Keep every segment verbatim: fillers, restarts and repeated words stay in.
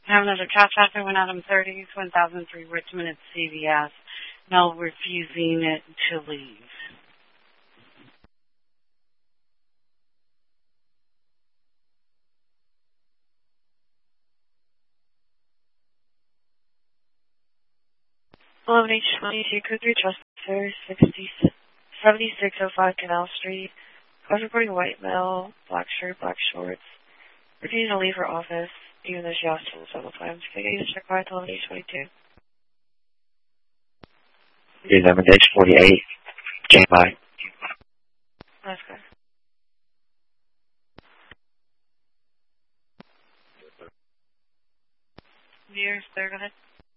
Have another chat traffic one Adam thirty, one thousand three Richmond at C V S. Mel refusing it to leave. eleven H twenty-two, code three Trust Fair, seventy-six oh five Canal Street. Cause reporting white male, black shirt, black shorts. Refusing to leave her office, even though she asked for it several times. Can I get you to check by eleven H twenty-two? eleven H forty-eight, check by. That's good. Years, third of it.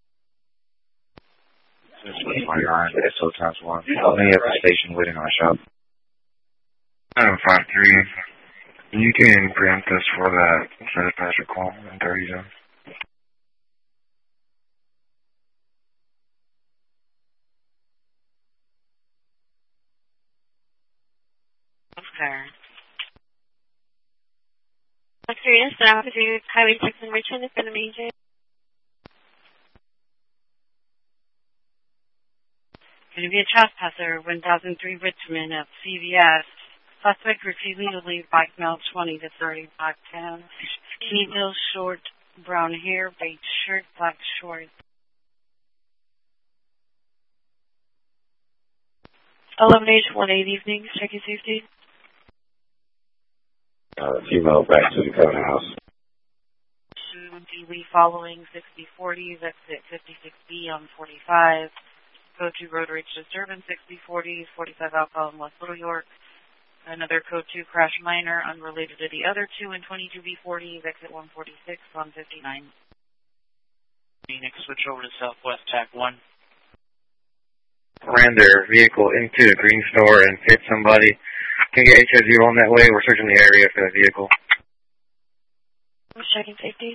twenty-nine, S O times one. Help me at the station waiting on a shop. Item five three. You can preempt us for that credit passer call in thirty zone. Okay. Experience staff to do Highway six in Richmond. It's been amazing. Going to be a trespasser, one thousand three Richmond at C V S. Suspect refusing to leave bike male twenty to thirty, black tan. Skinny bill, short, brown hair, beige shirt, black shorts. eleven H eighteen evenings, checking safety. Uh, female back to the covenant house. We following sixty forty, exit fifty-six B on forty-five. Code two road rage disturbance, sixty forty, forty-five alcohol in West Little York. Another code two crash minor, unrelated to the other two in twenty-two B forty, exit one forty-six on fifty-nine. Phoenix, switch over to Southwest Tac one. Ran their vehicle into a green store and hit somebody. Can get H O zero on that way. We're searching the area for that vehicle. I'm checking safety.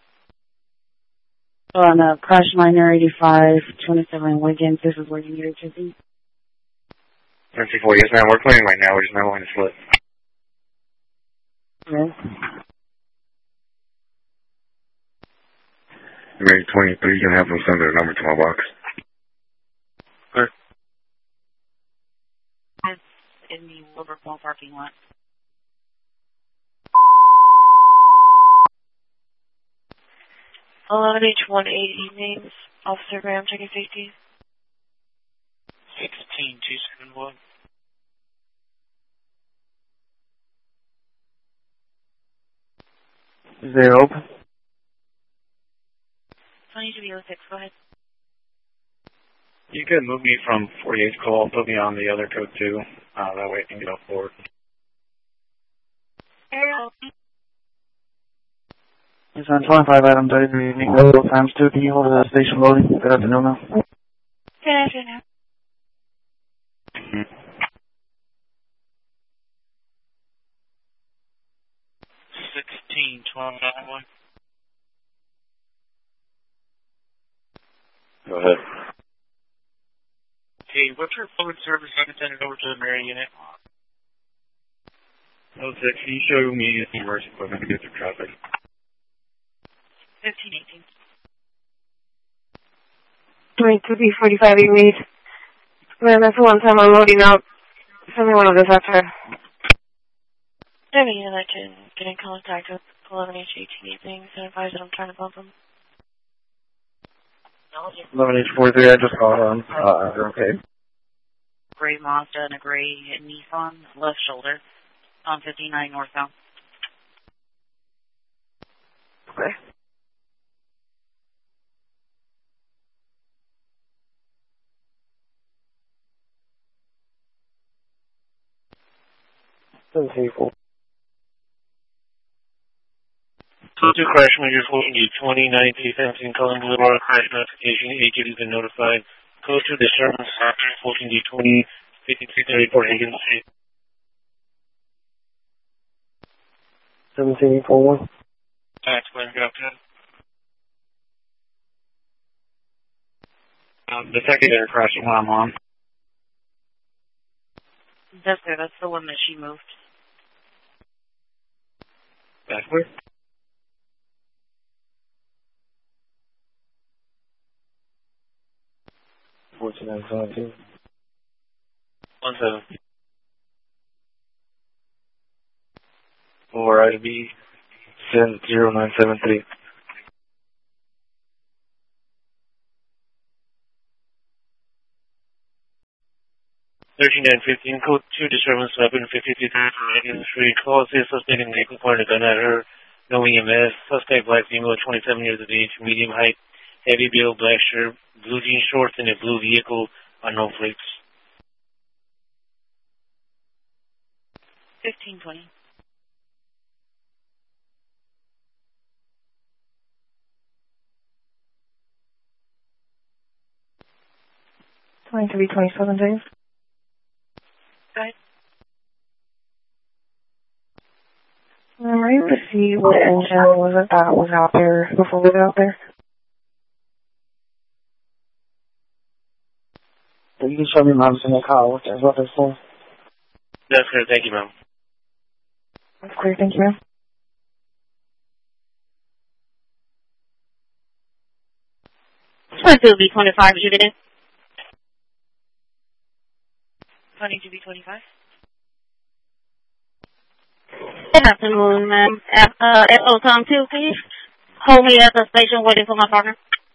On uh, crash minor eighty-five, twenty-seven Wiggins, this is where you need H O Z. ten C four, yes ma'am, we're clearing right now, we're just not willing to slip. Yes. Mary twenty-three, you can have them send their number to my box. Clear. It's in the Wilbur Mall parking lot. eleven H eighteen evenings, Officer Graham, checking safety. sixteen two seven one. Is there open? twenty-two B oh six, go ahead. You could move me from forty-eighth call, put me on the other code two. Uh, that way I can get off board. It's on twenty-five Adam thirty-three evening, Road times two. Can you hold the station loading? Good afternoon, ma'am. Good afternoon. sixteen twenty-nine one. Go ahead. Hey, what's your forward service? I can send it over to the Mary unit. oh six, can you show me the emergency equipment to get through traffic? fifteen eighteen. twenty-two B forty-five evenings. Man, that's the one time I'm loading out. Send me one of those after. Maybe I can get in contact with eleven H eighteen evenings and advise that I'm trying to bump them. eleven H forty-three, I just called on. Uh, you're okay. Gray Mazda and a gray Nissan, left shoulder, on fifty-nine northbound. Okay. Seven people. Code two crash majors holding you twenty ninety seventeen calling the Aurora crash notification. Agent has been notified. Code two disturbance after fourteen D twenty fifty-three thirty-four Higgins Street. seventeen forty-one. Tax plan, good afternoon. Um, the secondary crash is one I'm on. That's good. That's the one that she moved. Backward. nine seven two. One seven. For I B zero nine seven three. Thirteen nine fifteen. Code two disturbance weapon fifty-two thirty three. Call says suspect in vehicle pointed a gun at her. No E M S. Suspect black female, twenty-seven years of age, medium height, heavy build, black shirt, blue jean shorts, and a blue vehicle on no plates. Fifteen twenty. Twenty-three twenty-seven days. Go ahead. Um, are you able to see what engine was it that was out there before we got out there? So you can show me mom's in the car. What is what they're for? That's clear. Thank you, ma'am. That's clear, thank you, ma'am. twenty-two B twenty-five, you did it? twenty-two B twenty-five. Good afternoon, ma'am. At, uh, at O Tom two, please. Hold me at the station waiting for my partner.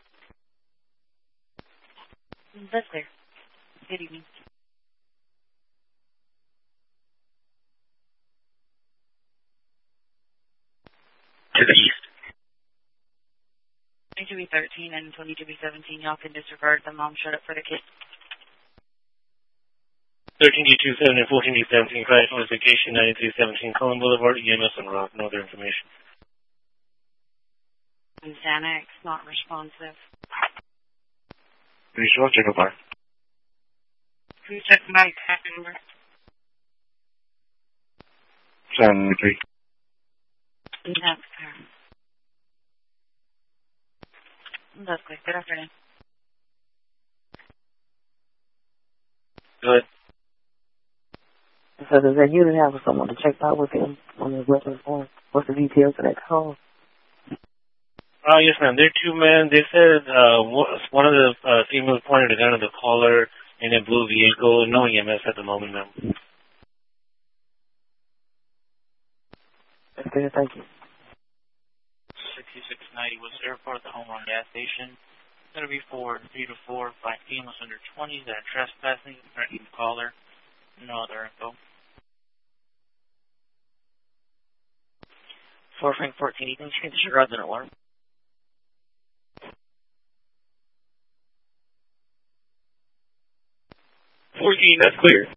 That's clear. Good evening. To the east. twenty-two B thirteen and twenty-two B seventeen, y'all can disregard the mom showed up for the kid. thirteen D twenty-seven and fourteen D seventeen. Crash notification ninety-three seventeen. Cullen Boulevard, E M S on route. No other information. And Xanax, not responsive. Pretty sure, check up bar. Please check my tax number. seven three. That's clear. That's clear. Good afternoon. Good. So does that unit have someone to check out with him on his weapons phone? What's the details of that call? Uh, yes, ma'am. They're two men. They said uh, one of the uh, females pointed a gun at the caller in a blue vehicle. No E M S at the moment, ma'am. Okay, thank you. sixty-six ninety West Airport, the home run gas station. It's going to be for three to four, five females under twenty that are trespassing, threatening the caller. No other info. four Frank fourteen, you can disregard the alarm. fourteen, that's clear.